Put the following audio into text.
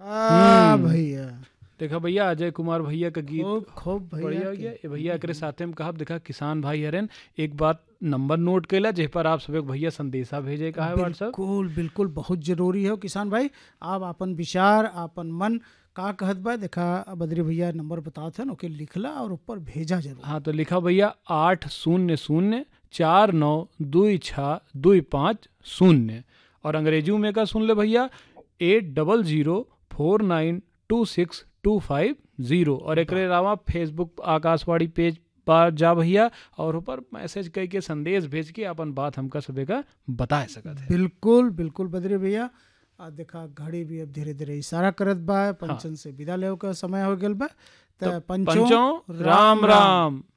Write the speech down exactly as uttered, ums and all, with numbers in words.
आ भैया देखा भैया अजय कुमार भैया का गीत खूब खूब बढ़िया भैया हो के। गया। ये भैया एकरे साथे में कहब देखा किसान भाई हरेन एक बात नंबर नोट कैला जेह पर आप सब भैया संदेशा भेजे का है व्हाट्सएप। बिल्कुल बिल्कुल बहुत जरूरी है किसान भाई। आप अपन विचार अपन मन का कहत बा देखा बद्री भैया नंबर बतात हन ओके लिखला और ऊपर भेजा जरूर। हाँ तो लिखा भैया आठ शून्य शून्य चार नौ दुई छः दुई पाँच शून्य और अंग्रेजी में का सुन ले भैया at double zero four nine two six two five zero और एक अलावा फेसबुक आकाशवाणी पेज पर जा भैया और ऊपर मैसेज कह के संदेश भेज के अपन बात हमका सबे का बता सकत है। बिल्कुल बिल्कुल बद्री भैया। आ देखा घड़ी भी अब धीरे धीरे इशारा करत बा पंचन से विदा लेव का समय हो गल बा। त तो पंचों पंचों राम राम।